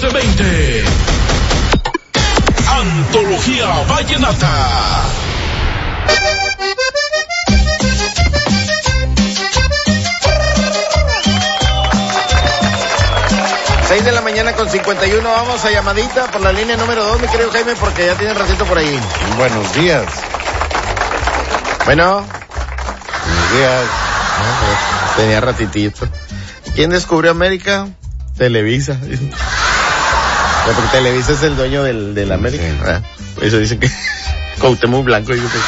1420. Antología Vallenata. De la mañana con 51, vamos a llamadita por la línea número 2, mi querido Jaime, porque ya tiene ratito por ahí. Buenos días. Bueno. Buenos días. Tenía ratitito. ¿Quién descubrió América? Televisa. Porque Televisa es el dueño del América. Sí. Eso dicen que Cuauhtémoc Blanco.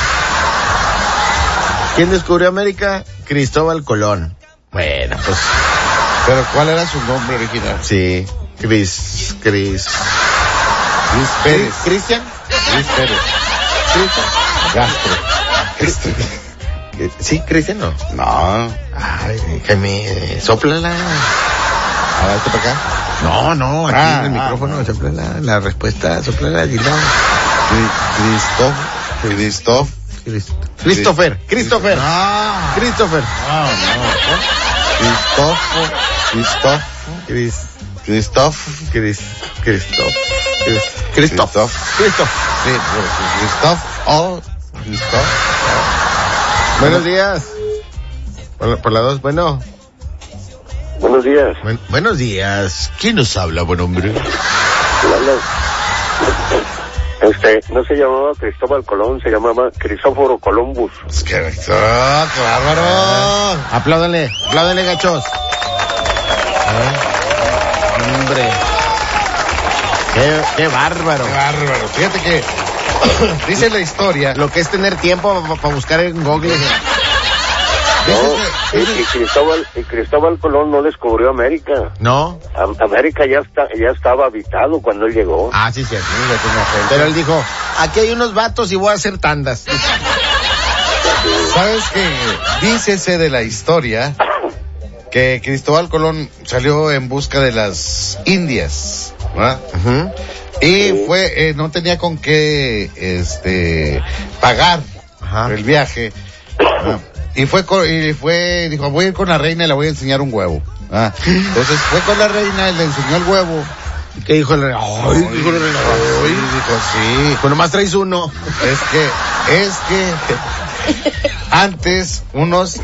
¿Quién descubrió América? Cristóbal Colón. Bueno, pues... ¿Pero cuál era su nombre original? Sí, Cris Pérez. ¿Cristian? Cris Pérez. Castro. ¿Sí, Cristian no? No. Ay, Jaime, sóplala. A ver, para acá. No, aquí en el micrófono, sóplala. La respuesta, sóplala, dila. Christopher. Buenos días. Por la 2, bueno. Buenos días. Buenos días. ¿Quién nos habla, buen hombre? No se llamaba Cristóbal Colón, se llamaba Crisóforo Columbus. ¡Qué bárbaro! Apláudanle, gachos. Hombre. Qué bárbaro. ¡Qué bárbaro! Fíjate que dice la historia. Lo que es tener tiempo para buscar en Google. Y Cristóbal Colón no descubrió América. ¿No? América ya estaba habitado cuando él llegó. Ah, sí, cierto. Pero él dijo, aquí hay unos vatos y voy a hacer tandas. ¿Sabes qué? Dícese de la historia que Cristóbal Colón salió en busca de las Indias, ¿verdad? Uh-huh. Y no tenía con qué pagar el viaje. Y dijo, voy a ir con la reina y le voy a enseñar un huevo. Entonces fue con la reina y le enseñó el huevo. ¿Qué dijo la reina? Dijo, sí. Pues nomás traes uno. Es que antes unos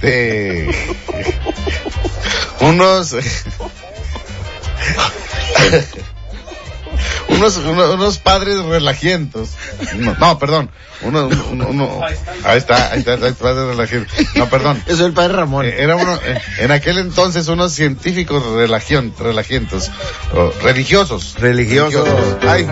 padres relajientos. No, perdón. Ahí está, padres relajientos. No, perdón. Eso es el padre Ramón. Era en aquel entonces unos científicos relajientos. Religiosos. Ahí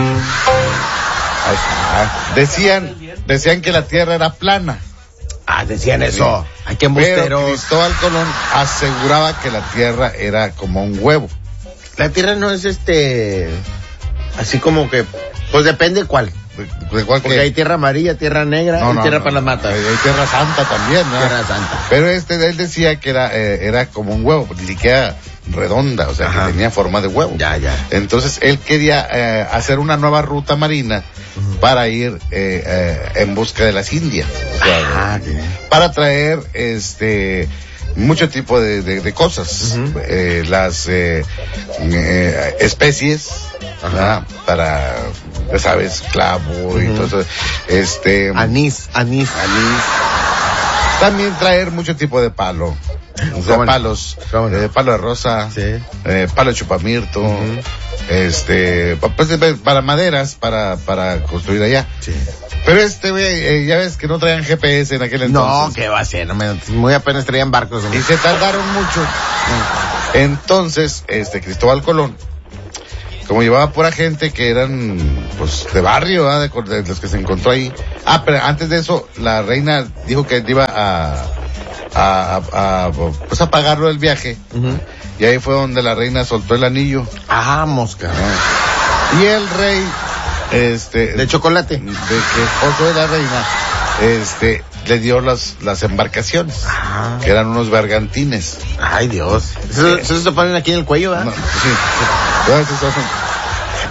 está. Decían que la Tierra era plana. Decían eso. Hay que embusteros. Pero Cristóbal Colón aseguraba que la Tierra era como un huevo. La Tierra no es así como que, pues depende cuál. ¿De cuál? Porque hay tierra amarilla, tierra negra y tierra para las matas. Hay tierra santa también, ¿no? Tierra santa. Pero él decía que era como un huevo, ni siquiera redonda, o sea, que tenía forma de huevo. Ya. Entonces él quería hacer una nueva ruta marina para ir en busca de las Indias. O sea, para traer mucho tipo de cosas, las especies, para, ya sabes, clavo y todo eso, anís. También traer mucho tipo de palo, o sea, palos, palo de rosa, palo de chupamirto, para maderas, para construir allá. Sí. Pero ya ves que no traían GPS en aquel entonces. No, ¿qué va a ser? Muy apenas traían barcos. Y se tardaron mucho. Entonces, Cristóbal Colón, como llevaba pura gente que eran, pues, de barrio, de los que se encontró ahí. Pero antes de eso, la reina dijo que iba a pagarlo el viaje. Uh-huh. Y ahí fue donde la reina soltó el anillo. Mosca. Y el rey, de chocolate, de que esposo de la reina, le dio las embarcaciones, que eran unos bergantines. Ay, Dios. ¿Eso se ponen aquí en el cuello, ¿verdad? No,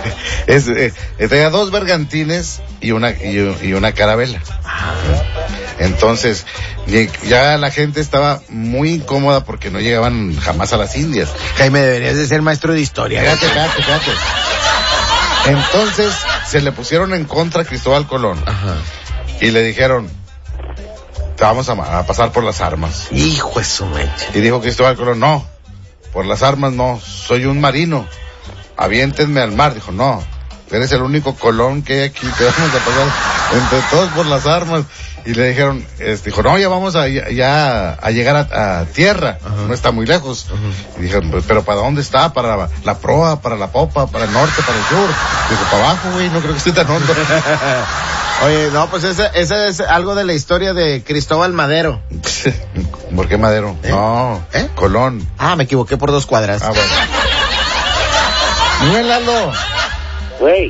sí. Tenía 2 bergantines y una carabela. Entonces, ya la gente estaba muy incómoda porque no llegaban jamás a las Indias. Jaime, deberías de ser maestro de historia. Fíjate. Entonces, se le pusieron en contra a Cristóbal Colón. Ajá. Y le dijeron, te vamos a pasar por las armas. Hijo de su mecha. Y dijo Cristóbal Colón, no, por las armas no, soy un marino, aviéntenme al mar. Dijo, no, eres el único Colón que hay aquí, te vamos a pasar entre todos por las armas. Y le dijeron, dijo, no, ya vamos a llegar a tierra. Ajá. No está muy lejos. Ajá. Y dijeron, pero ¿para dónde está? ¿Para la proa, para la popa, para el norte, para el sur? Dijo, para abajo, güey, no creo que esté tan hondo. Oye, no, pues esa es algo de la historia de Cristóbal Madero. ¿Por qué Madero? No, Colón. Ah, me equivoqué por 2 cuadras. Ah, bueno. Miguel Lalo. Güey.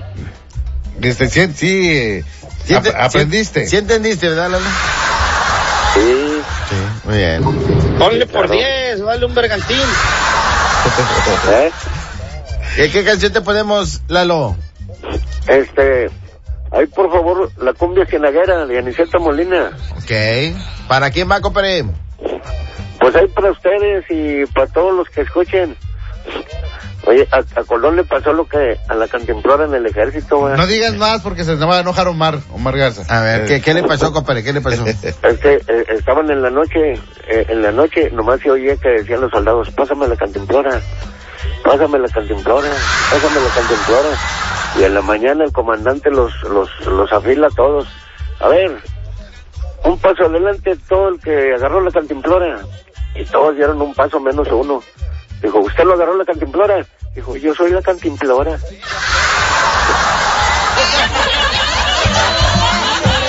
Aprendiste. Sí entendiste, ¿verdad, Lalo? Sí. Sí, muy bien. Ponle por 10, dale un bergantín. ¿Qué canción te ponemos, Lalo? Ay, por favor, la cumbia cienaguera de Aniceta Molina. Ok. ¿Para quién va, compadre? Pues ahí para ustedes y para todos los que escuchen. Oye, a Colón le pasó lo que a la Cantimplora en el ejército, güey. No digas más porque se va a enojar Omar Garza. A ver, ¿qué le pasó, compadre? ¿Qué le pasó? Estaban en la noche, nomás se oía que decían los soldados, pásame la Cantimplora. Y en la mañana el comandante los afila a todos. A ver, un paso adelante todo el que agarró la Cantimplora. Y todos dieron un paso menos uno. Dijo, ¿usted lo agarró la Cantimplora? Dijo, yo soy la Cantimplora.